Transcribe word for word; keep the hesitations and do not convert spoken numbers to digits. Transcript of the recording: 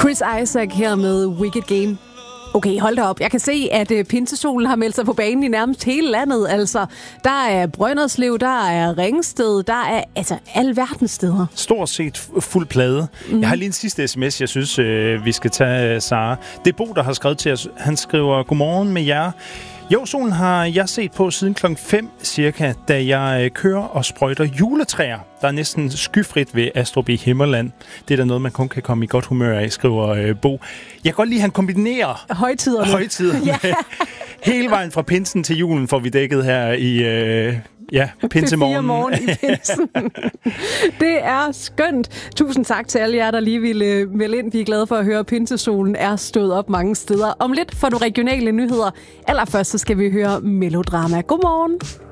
Chris Isaak her med Wicked Game. Okay, hold da op. Jeg kan se, at uh, pinsesolen har meldt sig på banen i nærmest hele landet. Altså, der er Brønderslev, der er Ringsted, der er altså alverdens steder. Stort set fuld plade. Mm. Jeg har lige en sidste sms, jeg synes, øh, vi skal tage, Sara. Det er Bo, der har skrevet til os. Han skriver, godmorgen med jer. Jo, solen har jeg set på siden klokken fem cirka, da jeg kører og sprøjter juletræer. Der er næsten skyfrit ved Astrup i Himmerland. Det er da noget, man kun kan komme i godt humør af, skriver øh, Bo. Jeg kan godt lide, at han kombinerer højtiderne, højtiderne. Ja. Hele vejen fra pinsen til julen får vi dækket her i øh, ja, pinsemorgen. morgen i pinsen. Det er skønt. Tusind tak til alle jer, der lige ville melde ind. Vi er glade for at høre, at pinsesolen er stået op mange steder. Om lidt får du regionale nyheder. Allerførst så skal vi høre melodrama. Godmorgen.